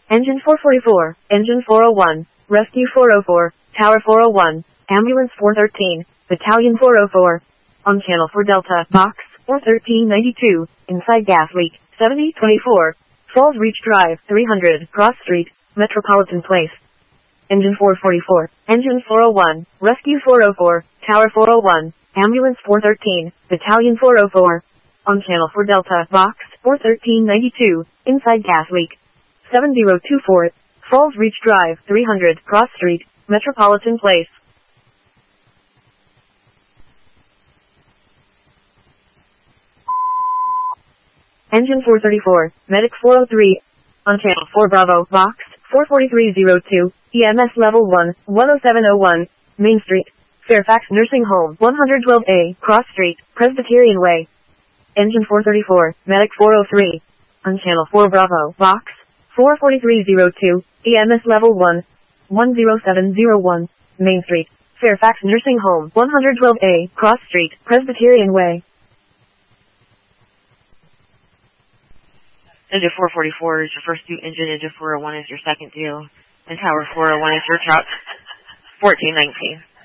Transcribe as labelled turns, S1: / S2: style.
S1: Engine 444, Engine 401, Rescue 404, Tower 401, Ambulance 413, Battalion 404. On Channel 4 Delta, Box 41392, inside gas leak, 7024, Falls Reach Drive, 300, Cross Street, Metropolitan Place. Engine 444, Engine 401, Rescue 404, Tower 401, Ambulance 413, Battalion 404. On Channel 4 Delta, Box 41392, inside gas leak, 7024, Falls Reach Drive, 300, Cross Street, Metropolitan Place. Engine 434, Medic 403, on Channel 4 Bravo, Box 44302, EMS Level 1, 10701, Main Street, Fairfax Nursing Home, 112A, Cross Street, Presbyterian Way. Engine 434, Medic 403, on Channel 4 Bravo, Box 44302, EMS Level 1, 10701, Main Street, Fairfax Nursing Home, 112A, Cross Street, Presbyterian Way.
S2: Engine 444 is your first due engine, Engine 401 is your second due, and Tower 401 is your truck. 1419.